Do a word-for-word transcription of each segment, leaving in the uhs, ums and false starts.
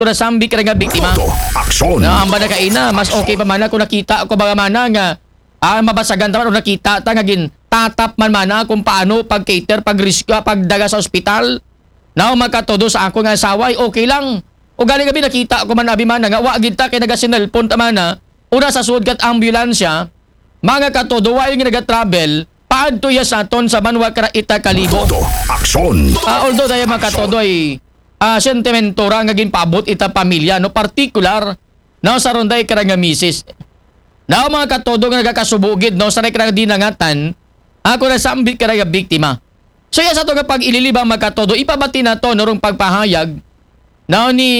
Kuna sambi ka nga biktima. Aksyon! Na amba na kaina, mas okay pa man kung nakita ko baga mana nga ah, mabasagan ta man o nakita ta nga gin tatap man mana kung paano pag cater, pag risk, pagdaga sa ospital. Na magkatodo sa ako nga asawa ay okay lang. O galing gabi nakita ko man abi man nga wa gid ta kay nagasinelpon ta man na una sa sud kat ambulansya mga katodo wa yung naga-travel paadto ya sa aton sa banwa kara ita kalibo. Aksyon! Ah, although dahil mga katodo ay ah, sentimentora nga ginpaabot ita pamilya no particular no sa ronday kara nga misis. Now mga katodo nga nagakasubugid no sa kara dinangatan ako na sambi kara nga biktima. So ya sa to nga pag ililibang mga katodo ipabati na to norong pagpahayag now ni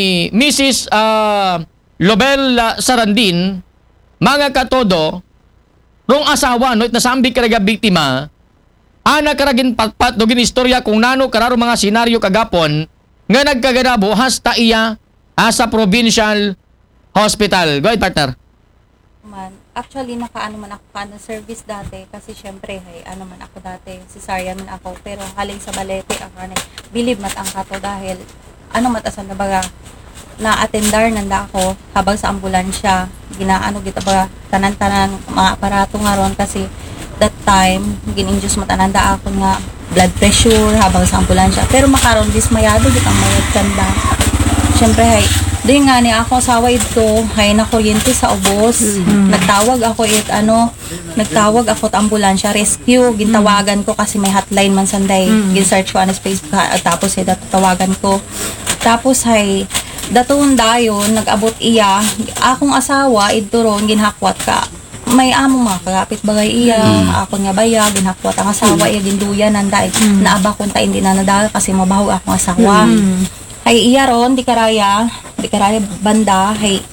Missus Uh, Lobel uh, Sarandin mga katodo rong asawa no it nasambi kara nga biktima ana karagin patpat no ginistorya kung nano kararo mga senaryo kagapon nga nagkaganabo hasta iya ah, sa provincial hospital. Go ahead, partner. Man, actually nakaano man ako ka ng service dati kasi syempre hay ano man ako dati cesarean man ako pero haling sa balete ako na believe mat ang kato dahil ano matasan na baga na attendar nanda ako habang sa ambulansya ginaano kita ba tanan-tanan mga aparato nga ron kasi that time gin-induce matananda ako nga blood pressure habang sa ambulansya pero makaron dismayado gitang mayad kanda syempre hay di nga ni ako asawa ito hay na kuryente sa ubos mm-hmm. nagtawag ako it ano nagtawag ako ta ambulansya rescue gintawagan ko kasi may hotline man sanday mm-hmm. gin-search ko ano space ka, tapos ay tawagan ko tapos hay daton dayon nag-abot iya akong asawa ito ron ginhakwat ka may amo mga kagapit bagay iya mm. ako nga baya ginhakwat ang asawa mm. iya ginduyan nanday mm. naaba kun ta hindi na nadal kasi mabaho akong asawa mm. ay iya ron di karaya di karaya banda hay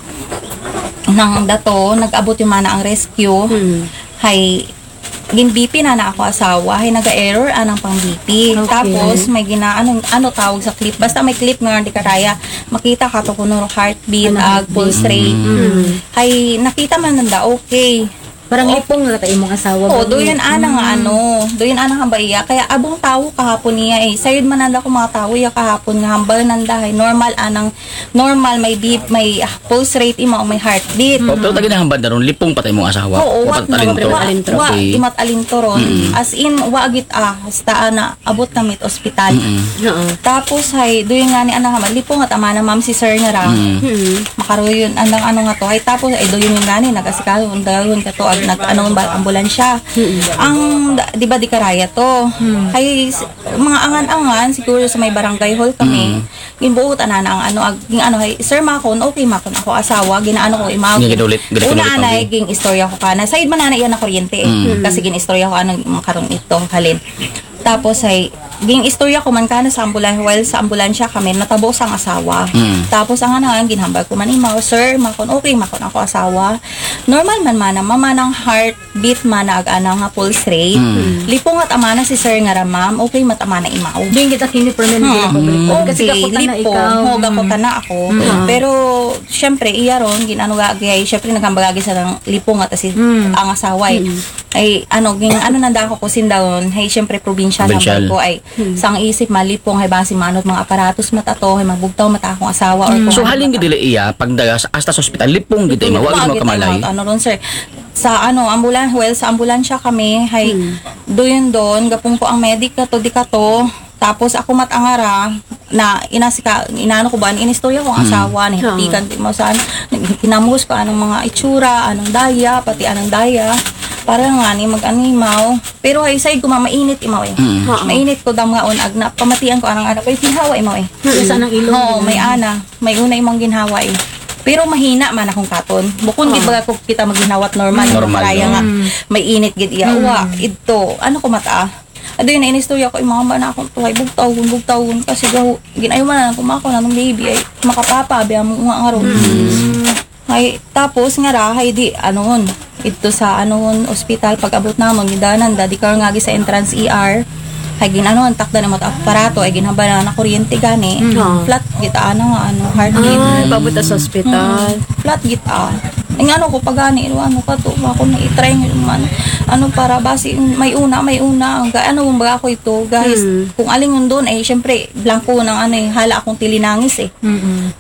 nang dato nag-abot yung mana ang rescue mm. hay gin B P na na ako asawa hay naga-error anang pang B P okay. Tapos may gina anong ano tawag sa clip basta may clip nga di karaya makita ka to kuno heartbeat ag pulse rate mm. hay nakita man nanda okay parang lipong nga kay imong asawa oh doyan ana nga ano doyan ana nga baiya kaya abong tawo kahapon niya eh sayod man nanda ko mga tawo ya kahapon nga hambal nanda hay normal anang normal may beep may uh, pulse rate ima may heartbeat mm-hmm. Pero tagi na hambal daron lipong patay mong asawa oo wat na alintro wa imat alintoron mm-hmm. As in wa agit ah hasta ana abot namit ospital mm-hmm. Tapos hay doyan nga ni ana nga lipong at ama na ma'am si sir nga ra mm-hmm. Makaroyon andang ano nga to hay tapos ay doyan yung gani nagasikalo dayon ka to nag ano ba ambulansya mm-hmm. Ang di ba di karaya to mm-hmm. Ay mga angan-angan siguro sa may barangay hall kami mm-hmm. Ginbuot ana ang ano ag ging ano hay sir makon okay makon ako asawa ginaano ko imaw una anay ging istorya ko kana sayid man ana iya na kuryente mm-hmm. Kasi gin istorya ko anong makaron ito halin tapos ay ging istorya ko man kana sa ambulansya while sa ambulansya kami natabo sang asawa mm. Tapos ang ano ginhambal ko man imaw sir makon okay makon ako asawa normal man mana mama ng heartbeat man ag ana nga pulse rate mm. Lipong at amana si sir nga ra ma'am okay mat amana imaw din kita kini permanent hmm. Okay, kasi ako na ikaw hoga ko kana ako mm. Pero syempre iya ron ginano gagay syempre nagambagagi sa ng lipong at si mm. ang asawa ay, mm. ay ano ging ano nanda ako kusin daw hay syempre probinsya number ko ay hmm. sang isip malipong hay base manot mga aparatos matato hay magbugtaw mata akong asawa or hmm. So halin gid dili iya pagdaga sa hasta sa ospital lipong gid ay mawag mo kamalay ano ron sir sa ano ambulan well sa ambulansya kami hay hmm. doyon don gapong ko ang medic to di ka to tapos ako matangara na inasika inano ko ba inistorya ko ang asawa ni hatikan di mo saan kinamos ko anong mga itsura anong daya pati anong daya para nga ni mag-animaw pero ay side ko mainit imaw eh mm. Mainit ko dam nga on ag na pamatian ko anang anak ko ginhawa imaw eh sa nang ilong oh, may ana may una imong ginhawa eh pero mahina man akong katon bukod oh. Gid baga ko kita maghinawat normal normal kaya no? Nga may init gid iya mm. Uwa idto ano ko mata ado yun na inistorya ko imama na akong tuhay bugtawon bugtawon kasi gaw ginayo man ako mako na nung baby ay makapapa biya mo nga aron mm. Ay tapos nga ra hay di anon ito sa anon ospital pag-abot namon gidanan dadi kar nga gi sa entrance E R hay ginano takda na mat aparato ay ginhamba na kuryente gani mm. Flat gita ano nga ano heartbeat ay pabuta sa ospital mm. Flat gita ay ano ko pagani ano ka to ako na i-try man ano para basi may una may una ang ano kung baga ko ito guys mm. Kung alin yun doon ay syempre blanco ng ano eh hala akong tilinangis eh mm-hmm.